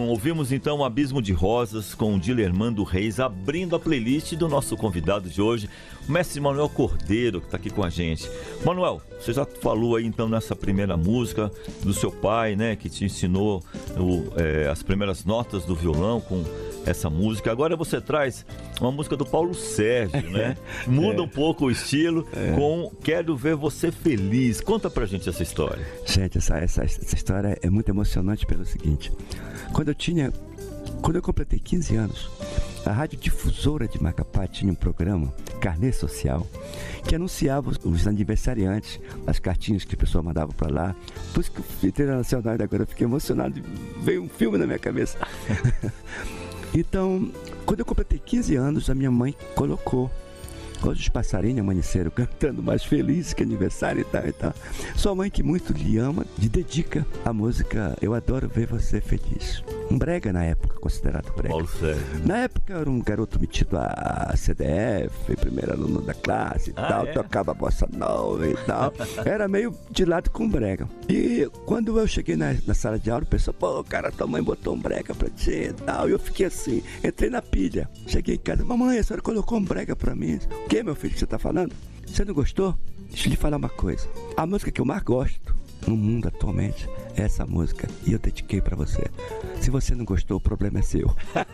ouvimos então Abismo de Rosas com o Dilermando Reis, abrindo a playlist do nosso convidado de hoje, o mestre Manuel Cordeiro, que está aqui com a gente. Manuel, você já falou aí então nessa primeira música do seu pai, né, que te ensinou as primeiras notas do violão com essa música. Agora você traz uma música do Paulo Sérgio, né? Muda um pouco o estilo com Quero Ver Você Feliz. Conta pra gente essa história. Gente, essa história é muito emocionante pelo seguinte. Quando eu completei 15 anos, a Rádio Difusora de Macapá tinha um programa, Carnê Social, que anunciava os aniversariantes, as cartinhas que a pessoa mandava para lá. Por isso que eu entrei na Nacional e agora eu fiquei emocionado, veio um filme na minha cabeça. Então, quando eu completei 15 anos, a minha mãe colocou quando os passarinhos amanheceram cantando mais felizes que aniversário e tal e tal. Sua mãe, que muito lhe ama, lhe dedica a música Eu Adoro Ver Você Feliz. Um brega na época, considerado brega. Paulo Sérgio. Na época eu era um garoto metido a CDF, primeiro aluno da classe e tal, tocava bossa nova e tal. Era meio de lado com brega. E quando eu cheguei na sala de aula, o pessoal, pô, cara, tua mãe botou um brega pra ti e tal. E eu fiquei assim, entrei na pilha. Cheguei em casa, mamãe, a senhora colocou um brega pra mim. O que, meu filho, que você tá falando? Você não gostou? Deixa eu lhe falar uma coisa. A música que eu mais gosto no mundo atualmente é essa música. E eu dediquei pra você. Se você não gostou, o problema é seu.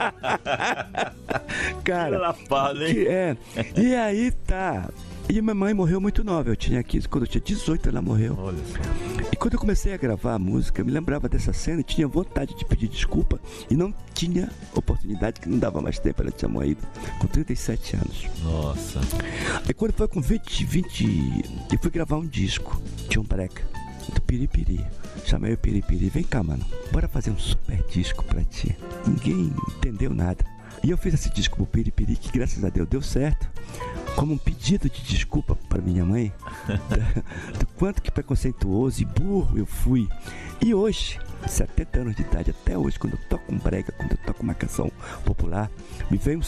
Cara, Lapada, hein? E aí tá. E minha mãe morreu muito nova. Eu tinha 15, quando eu tinha 18 ela morreu. Olha só. E quando eu comecei a gravar a música, eu me lembrava dessa cena e tinha vontade de pedir desculpa e não tinha oportunidade, que não dava mais tempo. Ela tinha morrido com 37 anos. Nossa. Aí quando foi com 20, eu fui gravar um disco. Tinha um breca do Piripiri. Chamei o Piripiri, vem cá, mano, bora fazer um super disco pra ti. Ninguém entendeu nada. E eu fiz esse disco pro Piripiri, que graças a Deus deu certo, como um pedido de desculpa para minha mãe do quanto que preconceituoso e burro eu fui. E hoje, 70 anos de idade, até hoje, quando eu toco um brega, quando eu toco uma canção popular, me vem um